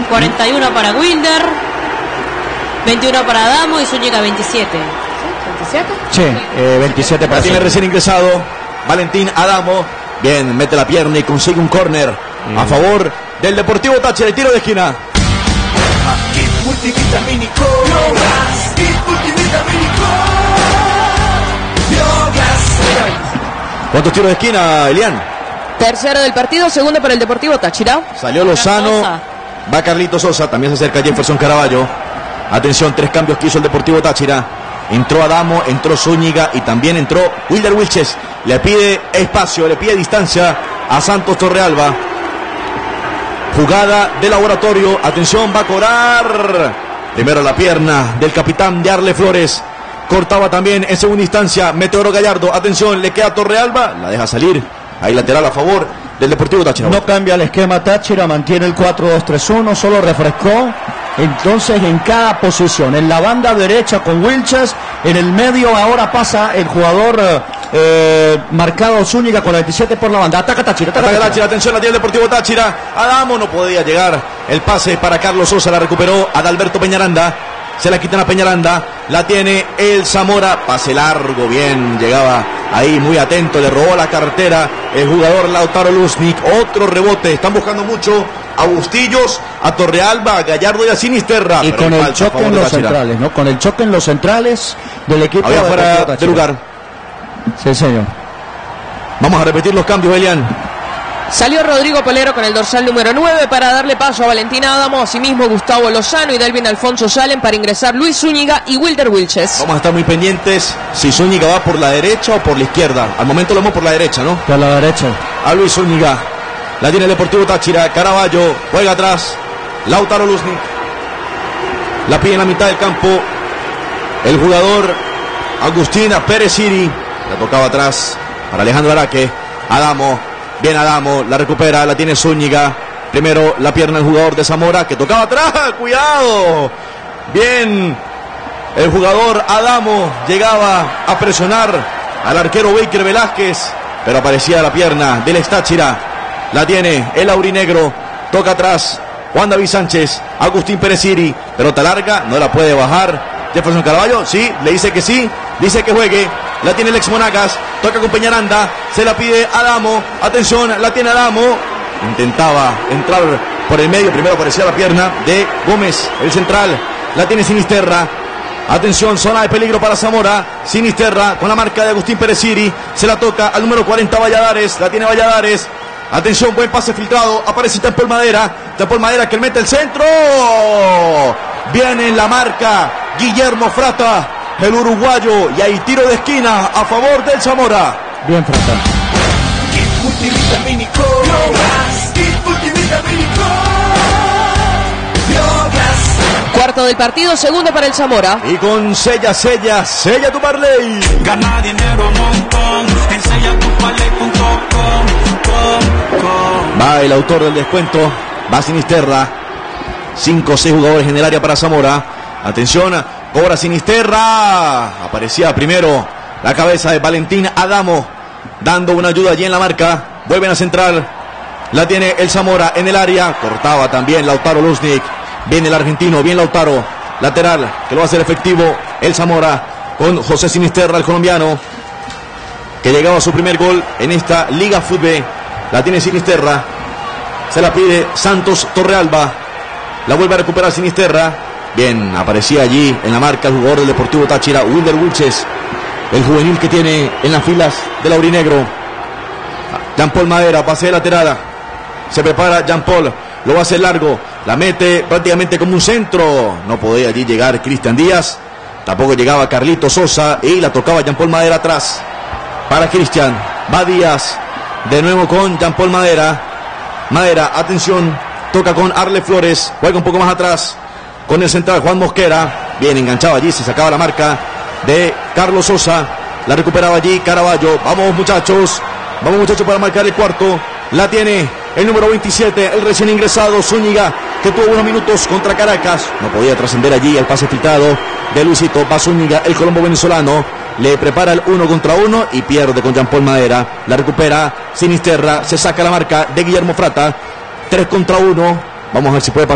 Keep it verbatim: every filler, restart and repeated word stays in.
cuarenta y uno para Wilder, veintiuno para Adamo y Zúñiga veintisiete. ¿veintisiete? Sí, eh, veintisiete para tiene recién ingresado Valentín Adamo. Bien, mete la pierna y consigue un córner mm. a favor del Deportivo Táchira. El tiro de esquina. ¿Cuántos tiros de esquina, Elian? Tercero del partido, segundo para el Deportivo Táchira. Salió Lozano, va Carlito Sosa, también se acerca Jefferson Caraballo. Atención, tres cambios que hizo el Deportivo Táchira. Entró Adamo, entró Zúñiga y también entró Wilder Wilches. Le pide espacio, le pide distancia a Santos Torrealba. Jugada de laboratorio, atención, va a cobrar. Primero la pierna del capitán de Arle Flores. Cortaba también en segunda instancia Meteoro Gallardo. Atención, le queda Torrealba, la deja salir. Ahí lateral a favor del Deportivo Táchira. No cambia el esquema Táchira, mantiene el cuatro dos tres uno, solo refrescó. Entonces en cada posición, en la banda derecha con Wilches, en el medio ahora pasa el jugador eh, marcado Zúñiga con la veintisiete por la banda. Ataca Táchira, ataca, ataca Táchira. Atención, la tiene el Deportivo Táchira. Adamo no podía llegar. El pase para Carlos Sosa, la recuperó Adalberto Peñaranda. Se la quitan a Peñaranda, la tiene el Zamora, pase largo, bien, llegaba ahí muy atento, le robó la cartera el jugador Lautaro Luznik, otro rebote, están buscando mucho a Bustillos, a Torrealba, a Gallardo y a Sinisterra. Y con el choque en los centrales, ¿no? Con el choque en los centrales del equipo. Había fuera de lugar. Sí, señor. Vamos a repetir los cambios, Elian. Salió Rodrigo Polero con el dorsal número nueve para darle paso a Valentín Adamo, asimismo Gustavo Lozano y Delvin Alfonso salen para ingresar Luis Zúñiga y Wilder Wilches. Vamos a estar muy pendientes si Zúñiga va por la derecha o por la izquierda. Al momento lo vamos por la derecha, ¿no? Por la derecha. A Luis Zúñiga. La tiene el Deportivo Táchira. Caraballo juega atrás. Lautaro Luznik. La pide en la mitad del campo el jugador Agustina Pérez Siri. La tocaba atrás para Alejandro Araque. Adamo. Bien Adamo, la recupera, la tiene Zúñiga. Primero la pierna del jugador de Zamora que tocaba atrás. ¡Cuidado! Bien, el jugador Adamo llegaba a presionar al arquero Baker Velázquez, pero aparecía la pierna del Táchira. La tiene el aurinegro, toca atrás Juan David Sánchez, Agustín Pérez Siri, pelota larga, no la puede bajar Jefferson Caraballo, sí, le dice que sí, dice que juegue. La tiene el ex Monagas, toca con Peñaranda, se la pide Adamo, atención, la tiene Adamo, intentaba entrar por el medio, primero aparecía la pierna de Gómez, el central, la tiene Sinisterra, atención, zona de peligro para Zamora, Sinisterra con la marca de Agustín Pérez Siri, se la toca al número cuarenta Valladares, la tiene Valladares, atención, buen pase filtrado, aparece Tampol Madera, Tampol Madera que mete el centro, viene en la marca Guillermo Frata, el uruguayo, y hay tiro de esquina a favor del Zamora. Bien, Frata. Cuarto del partido, segundo para el Zamora. Y con sella, sella, sella tu parlay. Gana dinero un montón en sella tu parlay punto com. Va el autor del descuento, va Sinisterra. Cinco o seis jugadores en el área para Zamora. Atención, cobra Sinisterra. Aparecía primero la cabeza de Valentín Adamo, dando una ayuda allí en la marca. Vuelven a central. La tiene el Zamora en el área. Cortaba también Lautaro Luznik. Viene el argentino, bien Lautaro. Lateral, que lo va a hacer efectivo el Zamora con José Sinisterra, el colombiano, que llegaba a su primer gol en esta Liga Fútbol. La tiene Sinisterra. Se la pide Santos Torrealba. La vuelve a recuperar Sinisterra. Bien, aparecía allí en la marca el jugador del Deportivo Táchira, Wilder Wilches, el juvenil que tiene en las filas del aurinegro. Jean Paul Madera, pase de lateral. Se prepara Jean Paul, lo va a hacer largo. La mete prácticamente como un centro. No podía allí llegar Cristian Díaz. Tampoco llegaba Carlito Sosa. Y la tocaba Jean Paul Madera atrás. Para Cristian. Va Díaz. De nuevo con Jean Paul Madera. Madera, atención. Toca con Arle Flores. Juega un poco más atrás. Con el central Juan Mosquera. Bien enganchado allí. Se sacaba la marca de Carlos Sosa. La recuperaba allí Caraballo. Vamos muchachos. Vamos muchachos para marcar el cuarto. La tiene el número veintisiete, el recién ingresado Zúñiga, que tuvo unos minutos contra Caracas. No podía trascender allí el pase filtrado de Luisito. Va Zúñiga, el colombo venezolano. Le prepara el uno contra uno y pierde con Jean Paul Madera. La recupera Sinisterra. Se saca la marca de Guillermo Frata. tres contra uno. Vamos a ver si puede pasar.